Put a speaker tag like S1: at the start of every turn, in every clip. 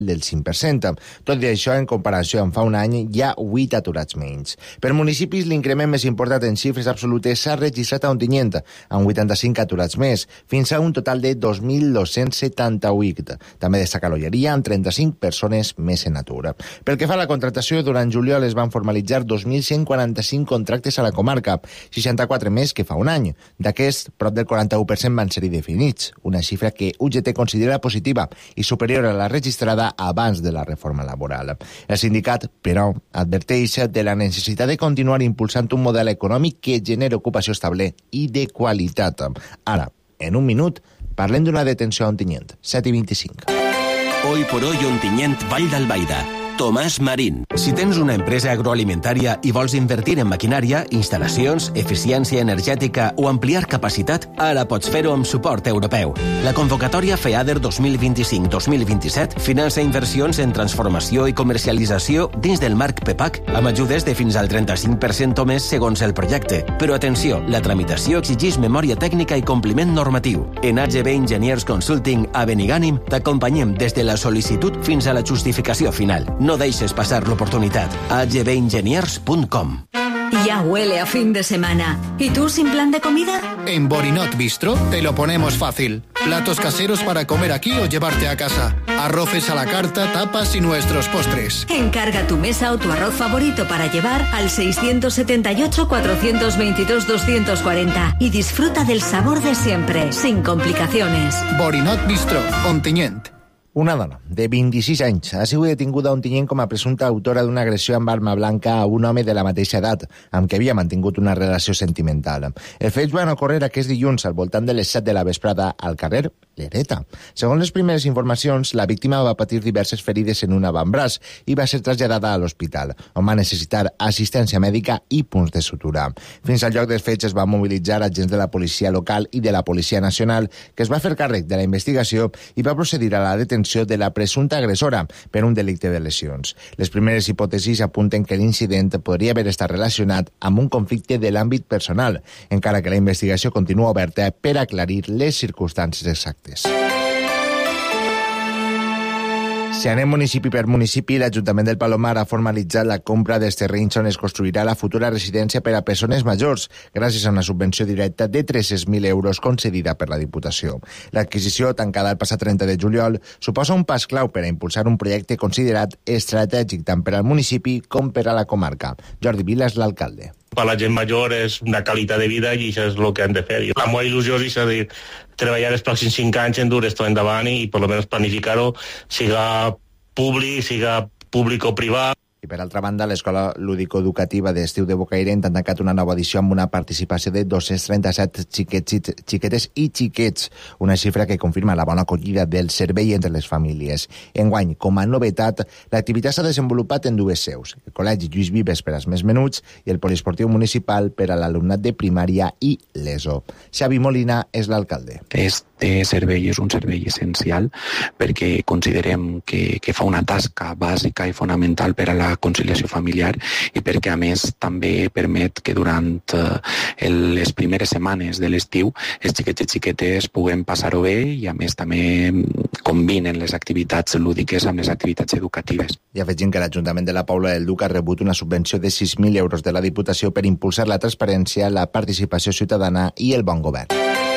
S1: del 5%. Tot i això, en comparació amb fa un any, hi ha 8 aturats menys. Per municipis, l'increment més important en xifres absolutes s'ha registrat a Ontinyent, amb 85 aturats més, fins a un total de 2.278. També destaca l'Olleria, amb 35 persones més en atur. Pel que fa a la contractació, durant juliol es van formalitzar 2.145 contractes a la comarca, 64 més que fa un any. D'aquests, prop del 41% van ser definits, una xifra que UGT considera positiva i superior a la registrada abans de la reforma laboral. El sindicat, però, adverteix de la necessitat de continuar impulsant un model econòmic que generi ocupació estable i de qualitat. Ara, en un minut, parlem d'una detenció a Ontinyent, 7:25.
S2: Hoy por hoy Ontinyent, Vall d'Albaida. Tomàs Marín.
S3: Si tens una empresa agroalimentària i vols invertir en maquinària, instal·lacions, eficiència energètica o ampliar capacitat, ara pots fer-ho amb suport europeu. La convocatòria FEADER 2025-2027 finança inversions en transformació i comercialització dins del marc PEPAC amb ajudes de fins al 35% o més segons el projecte. Però atenció, la tramitació exigeix memòria tècnica i compliment normatiu. En AGB Engineers Consulting a Benigànim t'acompanyem des de la sol·licitud fins a la justificació final. No deixes pasar l'oportunitat. agbengeniers.com.
S4: Ya huele a fin de semana. ¿Y tú sin plan de comida?
S5: En Borinot Bistro te lo ponemos fácil. Platos caseros para comer aquí o llevarte a casa. Arroces a la carta, tapas y nuestros postres.
S4: Encarga tu mesa o tu arroz favorito para llevar al 678-422-240 y disfruta del sabor de siempre, sin complicacions.
S5: Borinot Bistro, Ontinyent.
S1: Una dona de 26 anys ha sigut detinguda a Ontinyent com a presumpta autora d'una agressió amb arma blanca a un home de la mateixa edat, amb qui havia mantingut una relació sentimental. Els fets van ocórrer aquest dilluns al voltant de les 7 de la vesprada al carrer Lereta. Segons les primeres informacions, la víctima va patir diverses ferides en un avantbraç i va ser traslladada a l'hospital, on va necessitar assistència mèdica i punts de sutura. Fins al lloc dels fets es va mobilitzar agents de la policia local i de la Policia Nacional, que es va fer càrrec de la investigació i va procedir a la detenció de la presumpta agressora per un delicte de lesions. Les primeres hipòtesis apunten que l'incident podria haver estat relacionat amb un conflicte de l'àmbit personal, encara que la investigació continua oberta per aclarir les circumstàncies exactes. Si anem municipi per municipi, l'Ajuntament del Palomar ha formalitzat la compra dels terrenys on es construirà la futura residència per a persones majors, gràcies a una subvenció directa de 300.000 euros concedida per la Diputació. L'adquisició, tancada el passat 30 de juliol, suposa un pas clau per a impulsar un projecte considerat estratègic tant per al municipi com per a la comarca. Jordi Vila és l'alcalde.
S6: Per la gent major és una qualitat de vida i això és el que han de fer. La meva il·lusió és això de treballar els pròxims 5 anys en dur esto endavant i per almenys planificar-ho, siga públic o privat.
S1: I per altra banda, l'Escola Lúdico-Educativa d'Estiu de Bocairent ha tancat una nova edició amb una participació de 237 xiquetes i xiquets, una xifra que confirma la bona acollida del servei entre les famílies. Enguany, com a novetat, l'activitat s'ha desenvolupat en 2 seus, el Col·legi Lluís Vives per als més menuts i el Poliesportiu Municipal per a l'alumnat de primària i l'ESO. Xavi Molina és l'alcalde.
S7: Este servei és un servei essencial perquè considerem que fa una tasca bàsica i fonamental per a la conciliació familiar i perquè a més també permet que durant les primeres setmanes de l'estiu els xiquets i xiquetes puguem passar-ho bé i a més també combinen les activitats lúdiques amb les activitats educatives.
S1: I afegim que l'Ajuntament de la Pobla del Duc ha rebut una subvenció de 6.000 euros de la Diputació per impulsar la transparència, la participació ciutadana i el bon govern.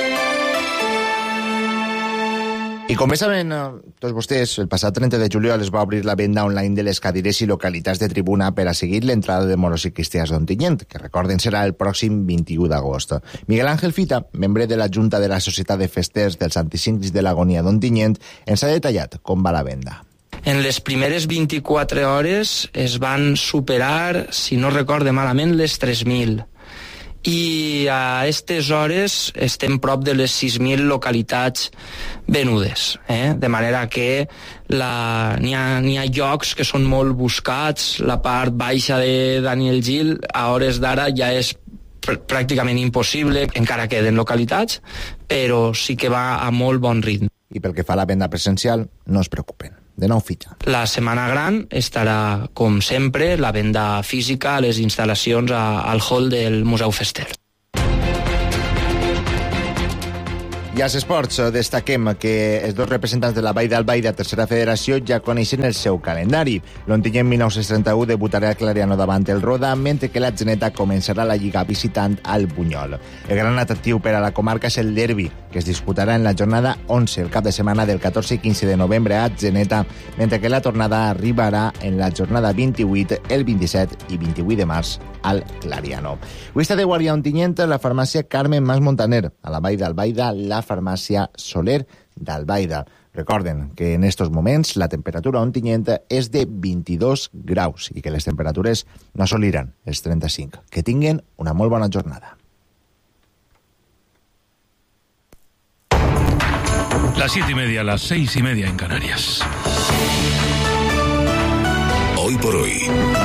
S1: I com bé saben tots vostès, el passat 30 de juliol es va obrir la venda online de les cadires i localitats de tribuna per a seguir l'entrada de monociclistes d'Ontinyent, que recorden serà el pròxim 21 d'agost. Miguel Ángel Fita, membre de la Junta de la Societat de Festers dels Santíssims de l'Agonia d'Ontinyent, ens ha detallat com va la venda.
S8: En les primeres 24 hores es van superar, si no recorde malament, les 3.000. I a aquestes hores estem prop de les 6.000 localitats venudes, de manera que n'hi ha llocs que són molt buscats. La part baixa de Daniel Gil a hores d'ara ja és pràcticament impossible, encara queden localitats, però sí que va a molt bon ritme.
S1: I pel que fa a la venda presencial, no es preocupen. De nou, Fita.
S8: La Setmana Gran estarà, com sempre, la venda física a les instal·lacions al hall del Museu Fester.
S1: I als esports destaquem que els dos representants de la Vall d'Albaida, tercera federació, ja coneixen el seu calendari. L'Ontinyent 1931 debutarà a Clariano davant el Roda, mentre que l'Atzeneta començarà la Lliga visitant al Bunyol. El gran atractiu per a la comarca és el derbi, que es disputarà en la jornada 11, el cap de setmana del 14 i 15 de novembre a Atzeneta, mentre que la tornada arribarà en la jornada 28, el 27 i 28 de març al Clariano. Avui està de guàrdia a Ontinyent la farmàcia Carmen Mas Montaner, a la Vall d'Albaida, la farmàcia Soler d'Albaida. Recorden que en estos moments la temperatura a Ontinyent és de 22 graus i que les temperatures no assoliran els 35. Que tinguen una molt bona jornada.
S9: Las 7:30, las 6:30 en Canarias.
S2: Hoy por hoy,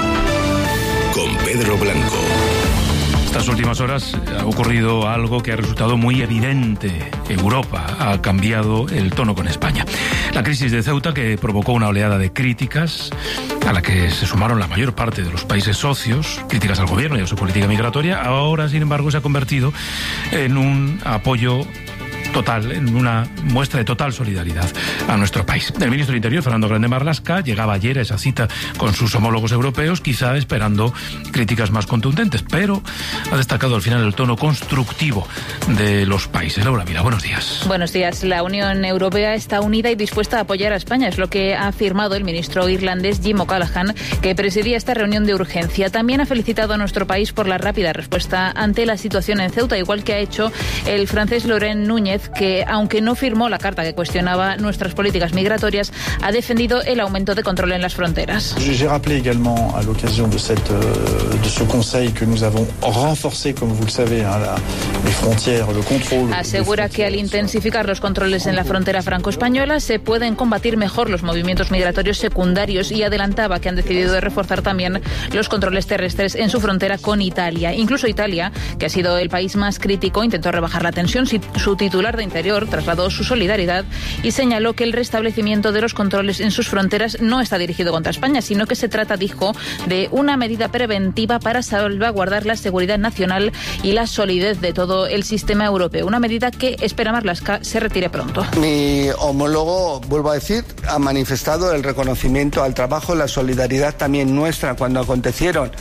S2: con Pedro Blanco.
S9: Estas últimas horas ha ocurrido algo que ha resultado muy evidente. Europa ha cambiado el tono con España. La crisis de Ceuta, que provocó una oleada de críticas, a la que se sumaron la mayor parte de los países socios, críticas al gobierno y a su política migratoria, ahora, sin embargo, se ha convertido en un apoyo total, en una muestra de total solidaridad a nuestro país. El ministro de Interior, Fernando Grande Marlaska, llegaba ayer a esa cita con sus homólogos europeos, quizá esperando críticas más contundentes, pero ha destacado al final el tono constructivo de los países. Laura Mira, buenos días.
S10: Buenos días. La Unión Europea está unida y dispuesta a apoyar a España, es lo que ha afirmado el ministro irlandés Jim O'Callaghan, que presidía esta reunión de urgencia. También ha felicitado a nuestro país por la rápida respuesta ante la situación en Ceuta, igual que ha hecho el francés Laurent Núñez, que, aunque no firmó la carta que cuestionaba nuestras políticas migratorias, ha defendido el aumento de control en las fronteras.
S11: J'ai rappelé également à l'occasion de ce conseil que nous avons renforcé, comme vous le savez, les frontières, le contrôle.
S10: Asegura que al intensificar los controles en la frontera franco-española se pueden combatir mejor los movimientos migratorios secundarios, y adelantaba que han decidido reforzar también los controles terrestres en su frontera con Italia. Incluso Italia, que ha sido el país más crítico, intentó rebajar la tensión. Su titular de Interior trasladó su solidaridad y señaló que el restablecimiento de los controles en sus fronteras no está dirigido contra España, sino que se trata, dijo, de una medida preventiva para salvaguardar la seguridad nacional y la solidez de todo el sistema europeo. Una medida que espera Marlaska se retire pronto.
S12: Mi homólogo, vuelvo a decir, ha manifestado el reconocimiento al trabajo, la solidaridad también nuestra cuando acontecieron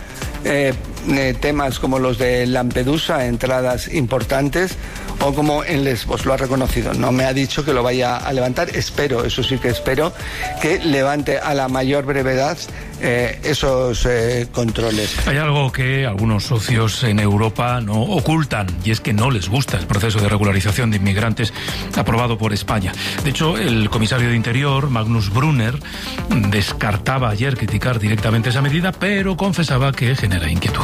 S12: temas como los de Lampedusa, entradas importantes, o como en Lesbos, lo ha reconocido. No me ha dicho que lo vaya a levantar, espero, eso sí que espero, que levante a la mayor brevedad esos controles.
S9: Hay algo que algunos socios en Europa no ocultan, y es que no les gusta el proceso de regularización de inmigrantes aprobado por España. De hecho, el comisario de Interior, Magnus Brunner, descartaba ayer criticar directamente esa medida, pero confesaba que genera inquietud.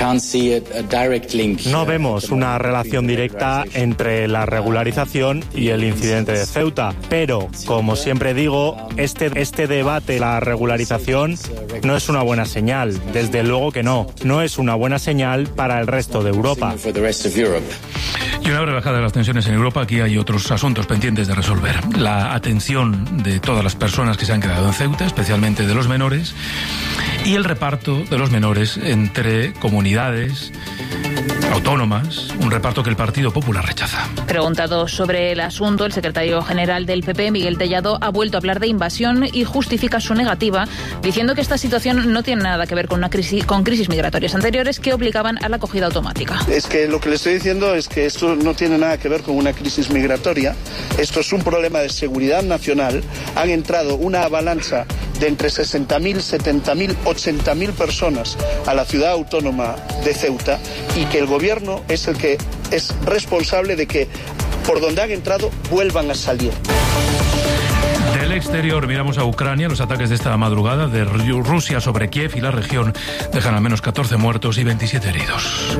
S13: No vemos una relación directa entre la regularización y el incidente de Ceuta, pero, como siempre digo, este debate, la regularización, no es una buena señal. Desde luego que no. No es una buena señal para el resto de Europa.
S9: Y una breve bajada de las tensiones en Europa. Aquí hay otros asuntos pendientes de resolver. La atención de todas las personas que se han quedado en Ceuta, especialmente de los menores, y el reparto de los menores entre comunidades autónomas, un reparto que el Partido Popular rechaza.
S10: Preguntado sobre el asunto, el secretario general del PP, Miguel Tellado, ha vuelto a hablar de invasión y justifica su negativa, diciendo que esta situación no tiene nada que ver con crisis migratorias anteriores que obligaban a la acogida automática.
S14: Es que lo que le estoy diciendo es que esto no tiene nada que ver con una crisis migratoria, esto es un problema de seguridad nacional. Han entrado una avalancha de entre 60.000, 70.000, 80.000 personas a la ciudad autónoma de Ceuta, y que el gobierno es el que es responsable de que por donde han entrado vuelvan a salir.
S9: Del exterior miramos a Ucrania. Los ataques de esta madrugada de Rusia sobre Kiev y la región dejan al menos 14 muertos y 27 heridos.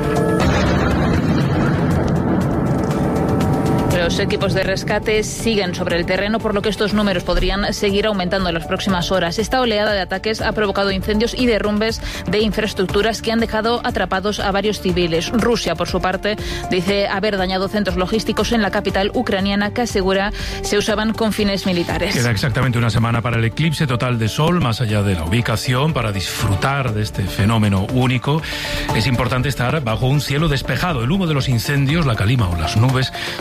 S10: Los equipos de rescate siguen sobre el terreno, por lo que estos números podrían seguir aumentando en las próximas horas. Esta oleada de ataques ha provocado incendios y derrumbes de infraestructuras que han dejado atrapados a varios civiles. Rusia, por su parte, dice haber dañado centros logísticos en la capital ucraniana que asegura se usaban con fines militares.
S9: Queda exactamente una semana para el eclipse total de sol. Más allá de la ubicación, para disfrutar de este fenómeno único, es importante estar bajo un cielo despejado. El humo de los incendios, la calima o las nubes pueden impedir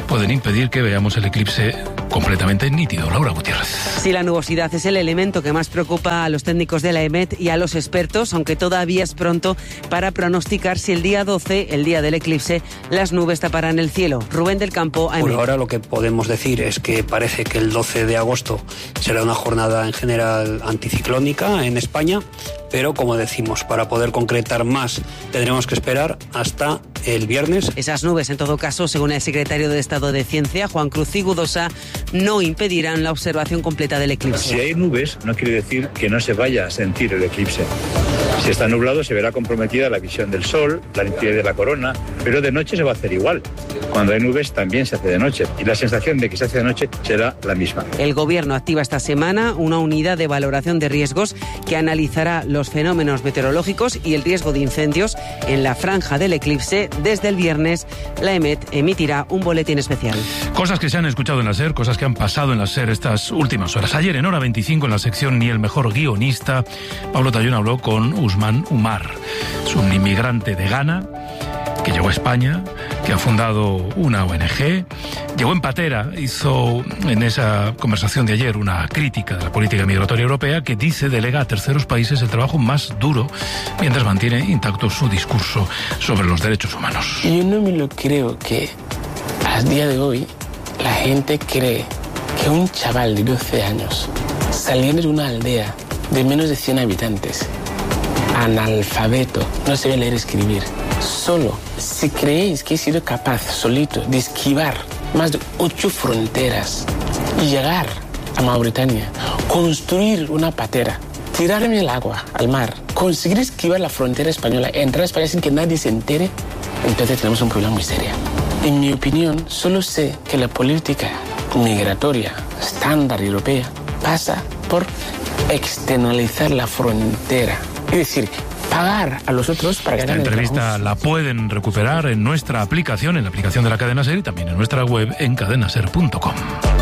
S9: pedir que veamos el eclipse completamente nítido. Laura Gutiérrez.
S15: Sí, la nubosidad es el elemento que más preocupa a los técnicos de la EMET y a los expertos, aunque todavía es pronto para pronosticar si el día 12, el día del eclipse, las nubes taparán el cielo. Rubén del Campo, AEMET.
S16: Por ahora lo que podemos decir es que parece que el 12 de agosto será una jornada en general anticiclónica en España, pero como decimos, para poder concretar más tendremos que esperar hasta el viernes.
S15: Esas nubes, en todo caso, según el secretario de Estado de Ciencia, Juan Cruz Cigudosa, no impedirán la observación completa del eclipse.
S17: Si hay nubes, no quiere decir que no se vaya a sentir el eclipse. Si está nublado, se verá comprometida la visión del sol, la nitidez de la corona, pero de noche se va a hacer igual. Cuando hay nubes también se hace de noche y la sensación de que se hace de noche será la misma.
S15: El Gobierno activa esta semana una unidad de valoración de riesgos que analizará los fenómenos meteorológicos y el riesgo de incendios en la franja del eclipse. Desde el viernes, la EMET emitirá un boletín especial.
S9: Cosas que se han escuchado en la SER, cosas que han pasado en la SER estas últimas horas. Ayer, en Hora 25, en la sección Ni el mejor guionista, Pablo Tallón habló con Usman Umar. Es un inmigrante de Ghana que llegó a España, que ha fundado una ONG, llegó en patera, hizo en esa conversación de ayer una crítica de la política migratoria europea que dice delega a terceros países el trabajo más duro mientras mantiene intacto su discurso sobre los derechos humanos.
S18: Yo no me lo creo que a día de hoy la gente cree que un chaval de 12 años saliendo de una aldea de menos de 100 habitantes, analfabeto, no sabe leer y escribir, solo, si creéis que he sido capaz solito de esquivar más de 8 fronteras y llegar a Mauritania, construir una patera, tirarme al agua, al mar, conseguir esquivar la frontera española, entrar a España sin que nadie se entere, entonces tenemos un problema muy serio. En mi opinión, solo sé que la política migratoria estándar europea pasa por externalizar la frontera. Es decir, pagar a los otros para que
S9: esta entrevista la pueden recuperar en nuestra aplicación, en la aplicación de la Cadena SER y también en nuestra web en cadenaser.com.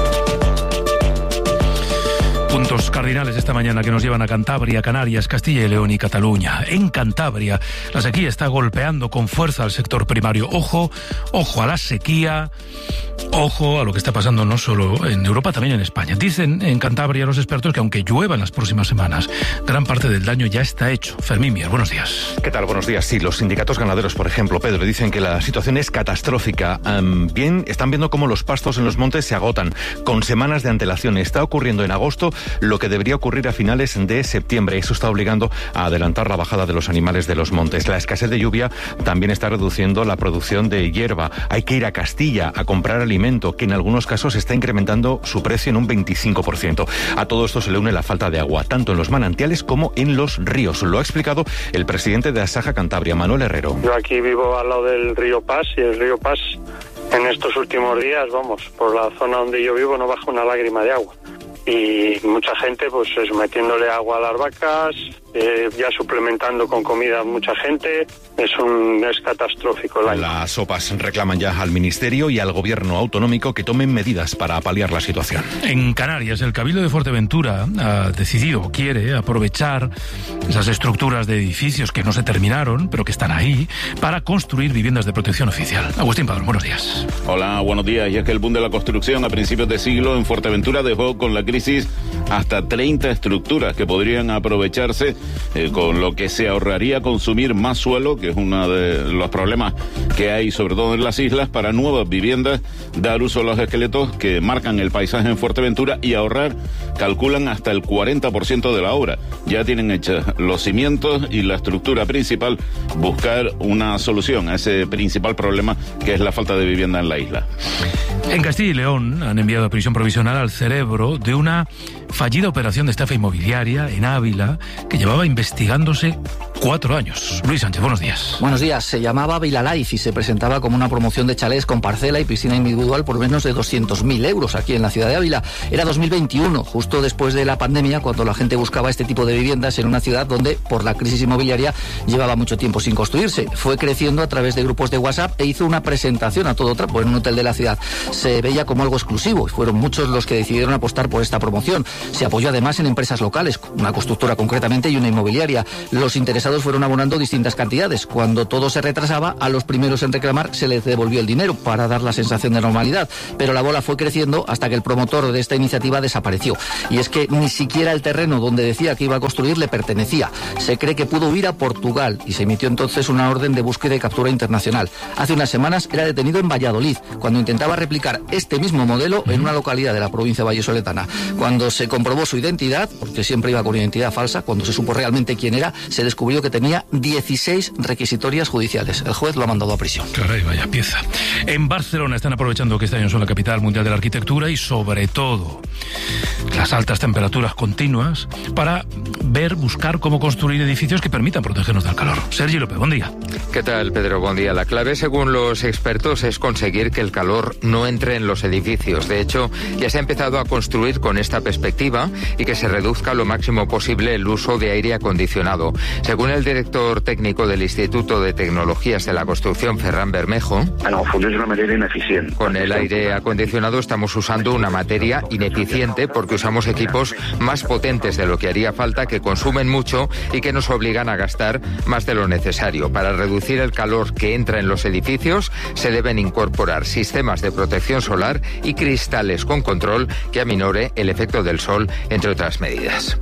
S9: Puntos cardinales esta mañana que nos llevan a Cantabria, Canarias, Castilla y León y Cataluña. En Cantabria, la sequía está golpeando con fuerza al sector primario. Ojo a la sequía, ojo a lo que está pasando no solo en Europa, también en España. Dicen en Cantabria los expertos que aunque llueva en las próximas semanas, gran parte del daño ya está hecho. Fermín Mier, buenos días.
S19: ¿Qué tal? Buenos días. Sí, los sindicatos ganaderos, por ejemplo, Pedro, dicen que la situación es catastrófica. Están viendo cómo los pastos en los montes se agotan con semanas de antelación. Está ocurriendo en agosto lo que debería ocurrir a finales de septiembre. Eso está obligando a adelantar la bajada de los animales de los montes. La escasez de lluvia también está reduciendo la producción de hierba. Hay que ir a Castilla a comprar alimento, que en algunos casos está incrementando su precio en un 25%. A todo esto se le une la falta de agua, tanto en los manantiales como en los ríos. Lo ha explicado el presidente de Asaja Cantabria, Manuel Herrero.
S20: Yo aquí vivo al lado del río Pas y el río Pas en estos últimos días, por la zona donde yo vivo no baja una lágrima de agua. Y mucha gente pues metiéndole agua a las vacas, ya suplementando con comida a mucha gente. Es catastrófico el año.
S19: Las OPAs reclaman ya al Ministerio y al Gobierno autonómico que tomen medidas para paliar la situación.
S9: En Canarias, el Cabildo de Fuerteventura ha decidido, quiere aprovechar esas estructuras de edificios que no se terminaron, pero que están ahí, para construir viviendas de protección oficial. Agustín Padrón, buenos días.
S21: Hola, buenos días. Y es que el boom de la construcción a principios de siglo en Fuerteventura dejó con la crisis hasta 30 estructuras que podrían aprovecharse, con lo que se ahorraría consumir más suelo, que es uno de los problemas que hay sobre todo en las islas, para nuevas viviendas, dar uso a los esqueletos que marcan el paisaje en Fuerteventura y ahorrar, calculan, hasta el 40% de la obra. Ya tienen hechos los cimientos y la estructura principal, buscar una solución a ese principal problema que es la falta de vivienda en la isla.
S9: En Castilla y León han enviado a prisión provisional al cerebro de una fallida operación de estafa inmobiliaria en Ávila que llevaba investigándose 4 años. Luis Sánchez, buenos días.
S22: Buenos días. Se llamaba Vila Life y se presentaba como una promoción de chalés con parcela y piscina individual por menos de 200.000 euros aquí en la ciudad de Ávila. Era 2021, justo después de la pandemia, cuando la gente buscaba este tipo de viviendas en una ciudad donde, por la crisis inmobiliaria, llevaba mucho tiempo sin construirse. Fue creciendo a través de grupos de WhatsApp e hizo una presentación a todo trapo en un hotel de la ciudad. Se veía como algo exclusivo y fueron muchos los que decidieron apostar por esta promoción. Se apoyó además en empresas locales, una constructora concretamente y una inmobiliaria. Los interesados interesados fueron abonando distintas cantidades. Cuando todo se retrasaba, a los primeros en reclamar se les devolvió el dinero para dar la sensación de normalidad. Pero la bola fue creciendo hasta que el promotor de esta iniciativa desapareció. Y es que ni siquiera el terreno donde decía que iba a construir le pertenecía. Se cree que pudo huir a Portugal y se emitió entonces una orden de búsqueda y captura internacional. Hace unas semanas era detenido en Valladolid, cuando intentaba replicar este mismo modelo en una localidad de la provincia vallisoletana. Cuando se comprobó su identidad, porque siempre iba con identidad falsa, cuando se supo realmente quién era, se descubrió que tenía 16 requisitorias judiciales. El juez lo ha mandado a prisión.
S9: Caray, vaya pieza. En Barcelona están aprovechando que este año son la capital mundial de la arquitectura y sobre todo las altas temperaturas continuas para buscar cómo construir edificios que permitan protegernos del calor. Sergi López, buen día.
S3: ¿Qué tal, Pedro? Buen día. La clave, según los expertos, es conseguir que el calor no entre en los edificios. De hecho, ya se ha empezado a construir con esta perspectiva y que se reduzca lo máximo posible el uso de aire acondicionado. Según el director técnico del Instituto de Tecnologías de la Construcción, Ferran Bermejo, con el aire acondicionado estamos usando una materia ineficiente porque usamos equipos más potentes de lo que haría falta, que consumen mucho y que nos obligan a gastar más de lo necesario. Para reducir el calor que entra en los edificios se deben incorporar sistemas de protección solar y cristales con control que aminore el efecto del sol, entre otras medidas.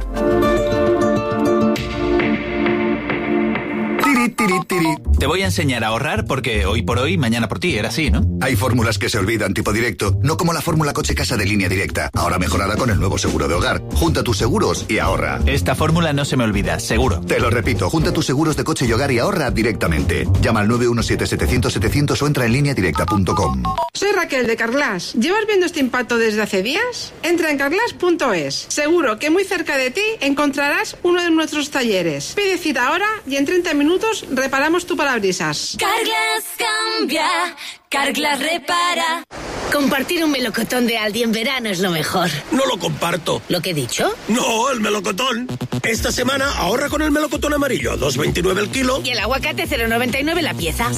S4: Te voy a enseñar a ahorrar porque hoy por hoy, mañana por ti, era así, ¿no?
S23: Hay fórmulas que se olvidan, tipo directo, no como la fórmula coche-casa de Línea Directa, ahora mejorada con el nuevo seguro de hogar. Junta tus seguros y ahorra.
S4: Esta fórmula no se me olvida, seguro.
S23: Te lo repito, junta tus seguros de coche y hogar y ahorra directamente. Llama al 917-700-700 o entra en lineadirecta.com.
S24: Soy Raquel de Carglass. ¿Llevas viendo este impacto desde hace días? Entra en carglass.es. Seguro que muy cerca de ti encontrarás uno de nuestros talleres. Pide cita ahora y en 30 minutos reparamos tu parabrisas.
S25: Carglass cambia, Carglass repara. Compartir un melocotón de Aldi en verano es lo mejor.
S26: No lo comparto.
S25: ¿Lo que he dicho?
S26: No, el melocotón. Esta semana ahorra con el melocotón amarillo, a 2,29 el kilo.
S25: Y el aguacate 0,99 la pieza.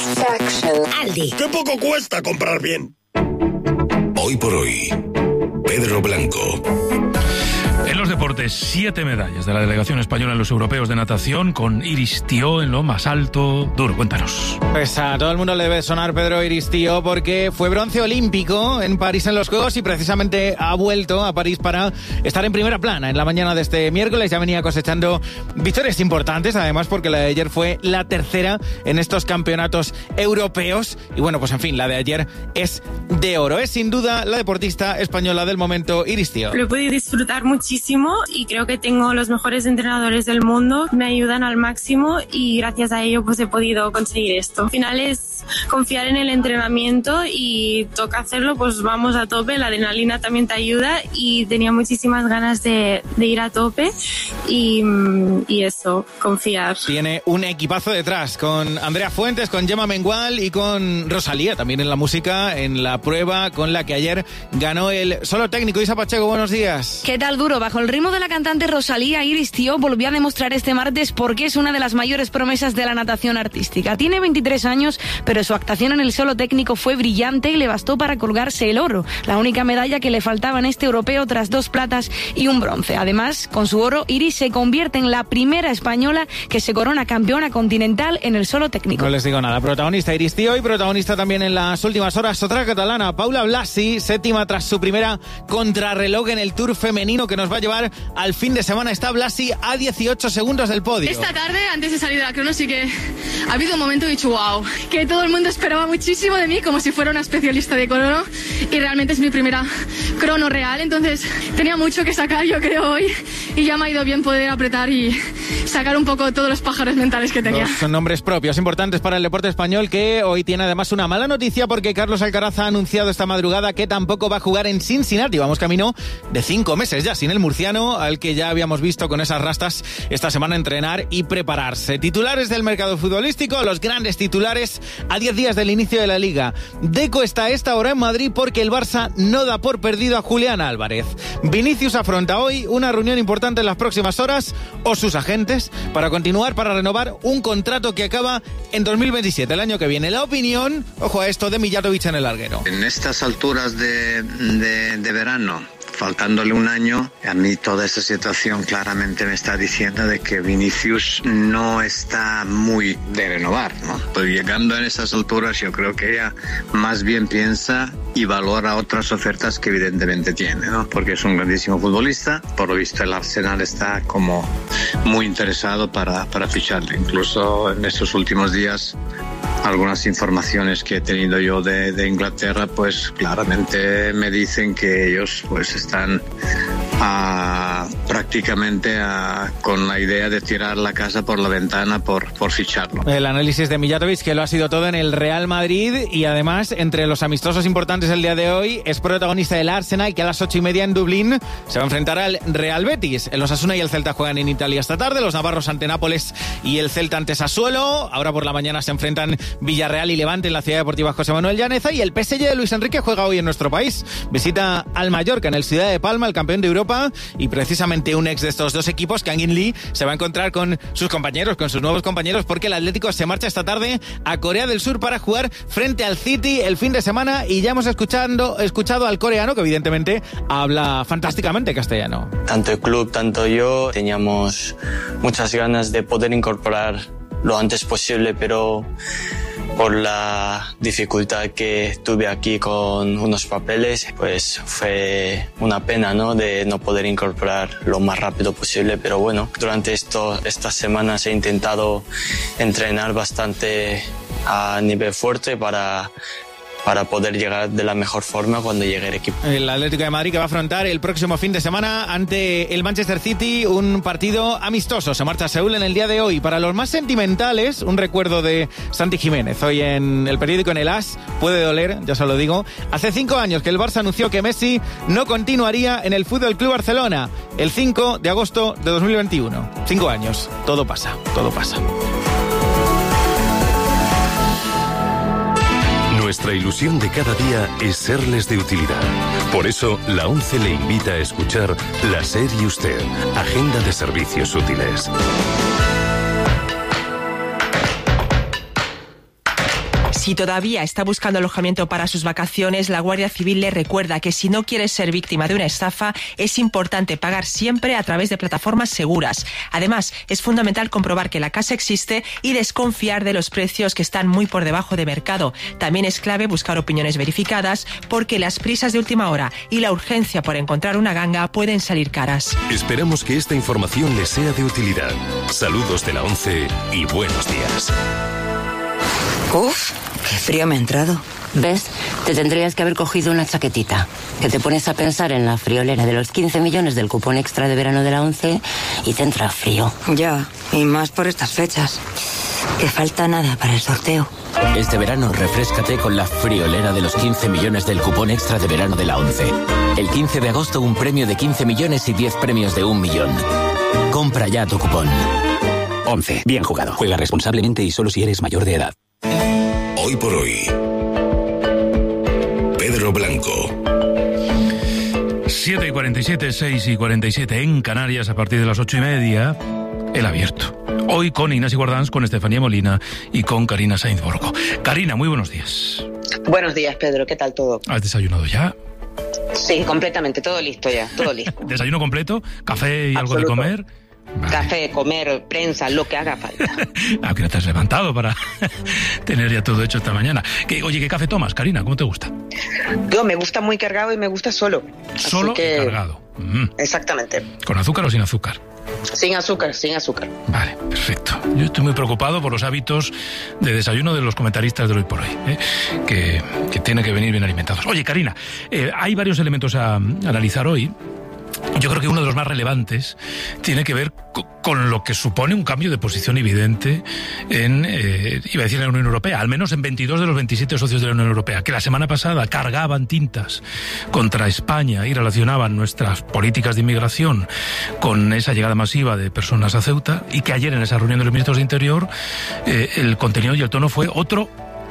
S25: Aldi.
S26: ¡Qué poco cuesta comprar bien!
S2: Hoy por hoy, Pedro Blanco.
S9: En los deportes, 7 medallas de la delegación española en los europeos de natación, con Iris Tió en lo más alto. Duro, cuéntanos.
S27: Pues a todo el mundo le debe sonar Pedro Iris Tió porque fue bronce olímpico en París en los Juegos y precisamente ha vuelto a París para estar en primera plana. En la mañana de este miércoles ya venía cosechando victorias importantes, además porque la de ayer fue la tercera en estos campeonatos europeos. Y bueno, pues en fin, la de ayer es de oro. Es sin duda la deportista española del momento, Iris Tió.
S28: Lo he podido disfrutar muchísimo y creo que tengo los mejores entrenadores del mundo, me ayudan al máximo y gracias a ello pues he podido conseguir esto. Al final es confiar en el entrenamiento y toca hacerlo, pues vamos a tope, la adrenalina también te ayuda y tenía muchísimas ganas de ir a tope y eso, confiar.
S27: Tiene un equipazo detrás con Andrea Fuentes, con Gemma Mengual y con Rosalía también en la música, en la prueba con la que ayer ganó el solo técnico. Isa Pacheco, buenos días.
S29: ¿Qué tal, Duro? Bajo el ritmo de la cantante Rosalía, Iris Tió volvió a demostrar este martes por qué es una de las mayores promesas de la natación artística. Tiene 23 años, pero su actuación en el solo técnico fue brillante y le bastó para colgarse el oro, la única medalla que le faltaba en este europeo tras 2 platas y un bronce. Además, con su oro, Iris se convierte en la primera española que se corona campeona continental en el solo técnico.
S27: No les digo nada, protagonista Iris Tió y protagonista también en las últimas horas otra catalana, Paula Blasi, 7ª tras su primera contrarreloj en el Tour femenino que nos va a llevar al fin de semana. Está Blasi a 18 segundos del podio.
S30: Esta tarde, antes de salir de la crono, sí que ha habido un momento que he dicho wow, que todo el mundo esperaba muchísimo de mí, como si fuera una especialista de crono, y realmente es mi primera crono real, entonces tenía mucho que sacar, yo creo, hoy, y ya me ha ido bien poder apretar y sacar un poco todos los pájaros mentales que tenía.
S27: Son nombres propios importantes para el deporte español, que hoy tiene además una mala noticia porque Carlos Alcaraz ha anunciado esta madrugada que tampoco va a jugar en Cincinnati. Vamos camino de 5 meses ya sin el murciano, al que ya habíamos visto con esas rastas esta semana entrenar y prepararse. Titulares del mercado futbolístico, los grandes titulares a 10 días del inicio de la Liga. Deco está a esta hora en Madrid porque el Barça no da por perdido a Julián Álvarez. Vinicius afronta hoy una reunión importante en las próximas horas, o sus agentes, para continuar, para renovar un contrato que acaba en 2027, el año que viene. La opinión, ojo a esto, de Mijatovic en el larguero.
S31: En estas alturas de verano,
S1: faltándole un año, a mí toda esta situación claramente me está diciendo de que Vinicius no está muy de renovar, ¿no? Pues llegando a esas alturas yo creo que ella más bien piensa y valora otras ofertas que evidentemente tiene, ¿no? Porque es un grandísimo futbolista, por lo visto el Arsenal está como muy interesado para ficharle. Incluso en estos últimos días algunas informaciones que he tenido yo de Inglaterra, pues claramente me dicen que ellos pues están prácticamente con la idea de tirar la casa por la ventana por ficharlo.
S27: El análisis de Mijatovic, que lo ha sido todo en el Real Madrid, y además entre los amistosos importantes el día de hoy es protagonista del Arsenal, que a las 8:30 en Dublín se va a enfrentar al Real Betis. El Osasuna y el Celta juegan en Italia esta tarde, los navarros ante Nápoles y el Celta ante Sassuolo. Ahora por la mañana se enfrentan Villarreal y Levante en la Ciudad Deportiva José Manuel Llaneza, y el PSG de Luis Enrique juega hoy en nuestro país. Visita al Mallorca en el Ciudad de Palma, el campeón de Europa, y precisamente un ex de estos dos equipos, Kang In Lee, se va a encontrar con sus compañeros, con sus nuevos compañeros, porque el Atlético se marcha esta tarde a Corea del Sur para jugar frente al City el fin de semana, y ya hemos escuchado al coreano, que evidentemente habla fantásticamente castellano.
S5: Tanto el club, tanto yo, teníamos muchas ganas de poder incorporar lo antes posible, pero por la dificultad que tuve aquí con unos papeles, pues fue una pena, ¿no?, de no poder incorporar lo más rápido posible. Pero bueno, durante estas semanas he intentado entrenar bastante a nivel fuerte para poder llegar de la mejor forma cuando llegue el equipo.
S27: El Atlético de Madrid, que va a afrontar el próximo fin de semana ante el Manchester City, un partido amistoso. Se marcha a Seúl en el día de hoy. Para los más sentimentales, un recuerdo de Santi Jiménez. Hoy en el periódico, en el AS, puede doler, ya se lo digo. Hace 5 años que el Barça anunció que Messi no continuaría en el Fútbol Club Barcelona, el 5 de agosto de 2021. 5 años. Todo pasa, todo pasa.
S2: Nuestra ilusión de cada día es serles de utilidad. Por eso, la ONCE le invita a escuchar La SER y Usted, Agenda de Servicios Útiles.
S6: Si todavía está buscando alojamiento para sus vacaciones, la Guardia Civil le recuerda que si no quiere ser víctima de una estafa, es importante pagar siempre a través de plataformas seguras. Además, es fundamental comprobar que la casa existe y desconfiar de los precios, que están muy por debajo de mercado. También es clave buscar opiniones verificadas, porque las prisas de última hora y la urgencia por encontrar una ganga pueden salir caras.
S2: Esperamos que esta información les sea de utilidad. Saludos de la ONCE y buenos días.
S7: Uf, qué frío me ha entrado.
S8: ¿Ves? Te tendrías que haber cogido una chaquetita. Que te pones a pensar en la friolera de los 15 millones del cupón extra de verano de la ONCE y te entra frío.
S7: Ya, y más por estas fechas. Que falta nada para el sorteo.
S10: Este verano refréscate con la friolera de los 15 millones del cupón extra de verano de la ONCE. El 15 de agosto un premio de 15 millones y 10 premios de 1 millón. Compra ya tu cupón.
S11: ONCE. Bien jugado. Juega responsablemente y solo si eres mayor de edad.
S2: Hoy por hoy, Pedro Blanco.
S9: 7:47, 6:47 en Canarias, a partir de las 8:30, El Abierto. Hoy con Inés Guardans, con Estefanía Molina y con Karina Sainz Borgo. Karina, muy buenos días.
S12: Buenos días, Pedro, ¿qué tal todo?
S9: ¿Has desayunado ya?
S12: Sí, completamente, todo listo ya, todo listo.
S9: ¿Desayuno completo? ¿Café y algo de comer?
S12: Vale. Café, comer, prensa, lo que haga falta.
S9: ¿A qué hora te has levantado para tener ya todo hecho esta mañana? Oye, ¿qué café tomas, Karina? ¿Cómo te gusta?
S12: Yo me gusta muy cargado y me gusta solo.
S9: ¿Solo y cargado?
S12: Exactamente.
S9: ¿Con azúcar o sin azúcar?
S12: Sin azúcar, sin azúcar.
S9: Vale, perfecto. Yo estoy muy preocupado por los hábitos de desayuno de los comentaristas de Hoy por Hoy, que tienen que venir bien alimentados. Oye, Karina, hay varios elementos a analizar hoy. Yo creo que uno de los más relevantes tiene que ver con lo que supone un cambio de posición evidente iba a decir, en la Unión Europea, al menos en 22 de los 27 socios de la Unión Europea, que la semana pasada cargaban tintas contra España y relacionaban nuestras políticas de inmigración con esa llegada masiva de personas a Ceuta, y que ayer en esa reunión de los ministros de Interior el contenido y el tono fue otro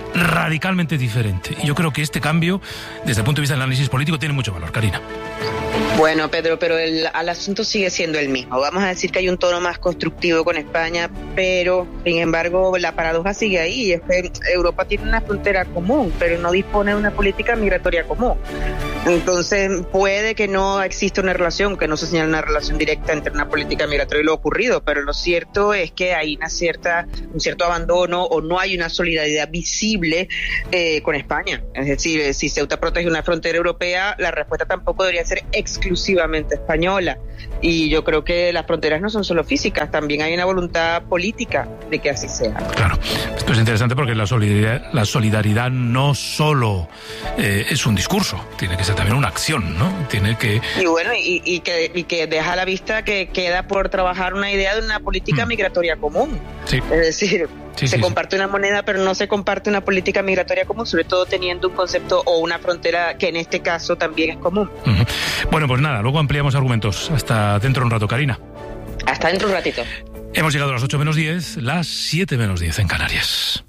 S9: radicalmente diferente. Y yo creo que este cambio, desde el punto de vista del análisis político, tiene mucho valor. Karina.
S12: Bueno, Pedro, pero el asunto sigue siendo el mismo. Vamos a decir que hay un tono más constructivo con España, pero sin embargo la paradoja sigue ahí, y es que Europa tiene una frontera común, pero no dispone de una política migratoria común. Entonces puede que no exista una relación, que no se señale una relación directa entre una política migratoria y lo ocurrido, pero lo cierto es que hay un cierto abandono, o no hay una solidaridad visible con España. Es decir, si Ceuta protege una frontera europea, la respuesta tampoco debería ser exclusivamente española. Y yo creo que las fronteras no son solo físicas, también hay una voluntad política de que así sea.
S9: Claro, esto es interesante porque la solidaridad no solo es un discurso, tiene que ser también una acción, ¿no? Tiene que...
S12: Y bueno, y que deja a la vista que queda por trabajar una idea de una política migratoria común. Sí. Es decir, se comparte una moneda, pero no se comparte una política migratoria común, sobre todo teniendo un concepto o una frontera que en este caso también es común.
S9: Bueno, pues nada, luego ampliamos argumentos. Hasta dentro de un rato, Karina.
S12: Hasta dentro de un ratito.
S9: Hemos llegado a las 8 menos 10, las 7 menos 10 en Canarias.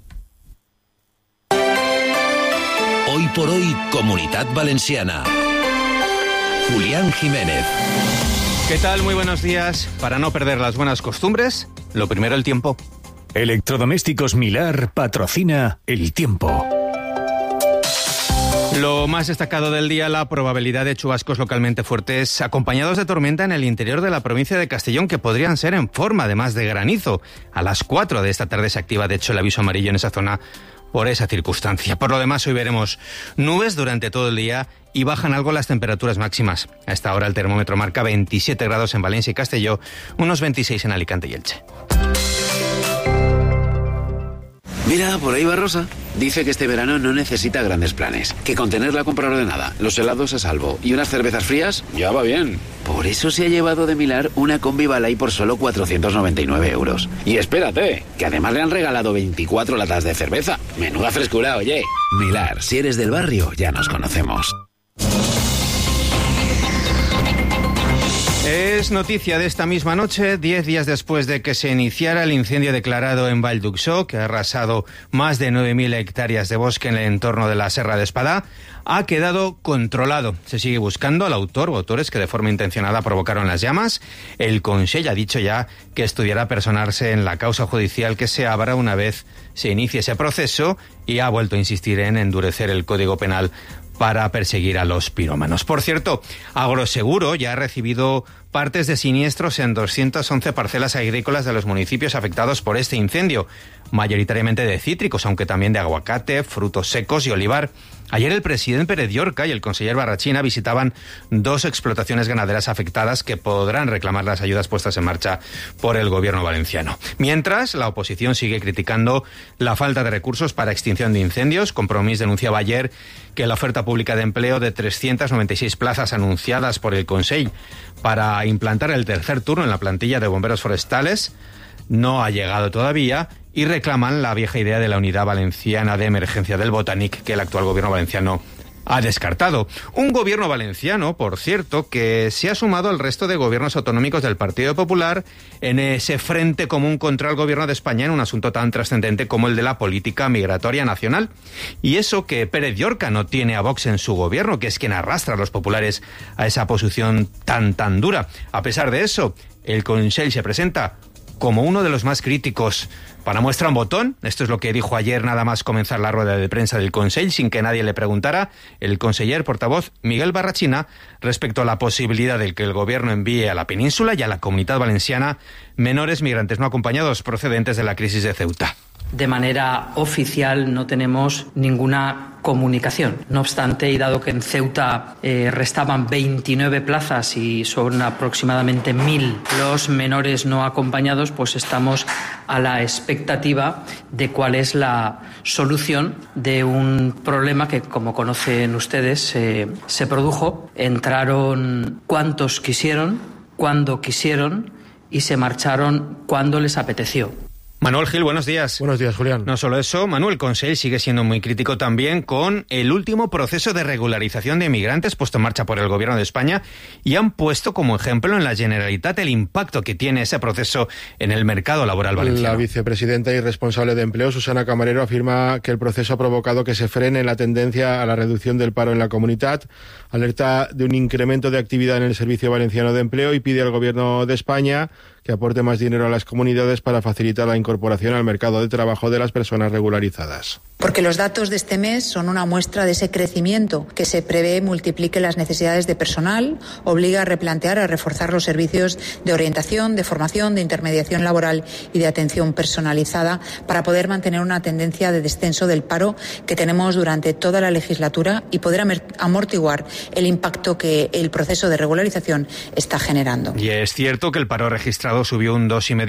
S13: Hoy por hoy, Comunitat Valenciana. Julián Jiménez.
S27: ¿Qué tal? Muy buenos días. Para no perder las buenas costumbres, lo primero, el tiempo.
S11: Electrodomésticos Milar patrocina el tiempo.
S27: Lo más destacado del día, la probabilidad de chubascos localmente fuertes acompañados de tormenta en el interior de la provincia de Castellón, que podrían ser en forma además de granizo. A las 4 de esta tarde se activa de hecho el aviso amarillo en esa zona por esa circunstancia. Por lo demás, hoy veremos nubes durante todo el día y bajan algo las temperaturas máximas. A esta hora el termómetro marca 27 grados en Valencia y Castelló, unos 26 en Alicante y Elche.
S14: Mira, por ahí va Rosa. Dice que este verano no necesita grandes planes, que con tener la compra ordenada, los helados a salvo y unas cervezas frías, ya va bien. Por eso se ha llevado de Milar una Combi Balay por solo 499 euros. Y espérate, que además le han regalado 24 latas de cerveza. Menuda frescura, oye. Milar, si eres del barrio, ya nos conocemos.
S27: Es noticia de esta misma noche, 10 días después de que se iniciara el incendio declarado en Vall d'Uixó, que ha arrasado más de 9.000 hectáreas de bosque en el entorno de la Serra de Espadà, ha quedado controlado. Se sigue buscando al autor o autores que de forma intencionada provocaron las llamas. El Consell ha dicho ya que estudiará personarse en la causa judicial que se abra una vez se inicie ese proceso, y ha vuelto a insistir en endurecer el Código Penal para perseguir a los pirómanos. Por cierto, Agroseguro ya ha recibido partes de siniestros en 211 parcelas agrícolas de los municipios afectados por este incendio, mayoritariamente de cítricos, aunque también de aguacate, frutos secos y olivar. Ayer el presidente Pérez Llorca y el conseller Barrachina visitaban 2 explotaciones ganaderas afectadas que podrán reclamar las ayudas puestas en marcha por el gobierno valenciano. Mientras, la oposición sigue criticando la falta de recursos para extinción de incendios. Compromís denunciaba ayer que la oferta pública de empleo de 396 plazas anunciadas por el Consell para implantar el tercer turno en la plantilla de bomberos forestales no ha llegado todavía, y reclaman la vieja idea de la Unidad Valenciana de Emergencia del Botanic, que el actual gobierno valenciano ha descartado. Un gobierno valenciano, por cierto, que se ha sumado al resto de gobiernos autonómicos del Partido Popular en ese frente común contra el gobierno de España en un asunto tan trascendente como el de la política migratoria nacional. Y eso que Pérez Llorca no tiene a Vox en su gobierno, que es quien arrastra a los populares a esa posición tan dura. A pesar de eso, el Consell se presenta como uno de los más críticos. Para muestra un botón, esto es lo que dijo ayer nada más comenzar la rueda de prensa del Consell, sin que nadie le preguntara, el conseller portavoz Miguel Barrachina respecto a la posibilidad de que el gobierno envíe a la península y a la Comunitat Valenciana menores migrantes no acompañados procedentes de la crisis de Ceuta.
S15: De manera oficial no tenemos ninguna comunicación. No obstante, y dado que en Ceuta restaban 29 plazas y son aproximadamente 1.000 los menores no acompañados, pues estamos a la expectativa de cuál es la solución de un problema que, como conocen ustedes, se produjo. Entraron cuantos quisieron, cuando quisieron, y se marcharon cuando les apeteció.
S3: Manuel Gil, buenos días.
S4: Buenos días, Julián.
S3: No solo eso, Manuel, el Consell sigue siendo muy crítico también con el último proceso de regularización de inmigrantes puesto en marcha por el Gobierno de España y han puesto como ejemplo en la Generalitat el impacto que tiene ese proceso en el mercado laboral valenciano.
S4: La vicepresidenta y responsable de Empleo, Susana Camarero, afirma que el proceso ha provocado que se frene la tendencia a la reducción del paro en la comunidad, alerta de un incremento de actividad en el Servicio Valenciano de Empleo y pide al Gobierno de España que aporte más dinero a las comunidades para facilitar la incorporación al mercado de trabajo de las personas regularizadas.
S16: Porque los datos de este mes son una muestra de ese crecimiento que se prevé multiplique las necesidades de personal, obliga a replantear, a reforzar los servicios de orientación, de formación, de intermediación laboral y de atención personalizada para poder mantener una tendencia de descenso del paro que tenemos durante toda la legislatura y poder amortiguar el impacto que el proceso de regularización está generando.
S3: Y es cierto que el paro registrado subió un 2,5%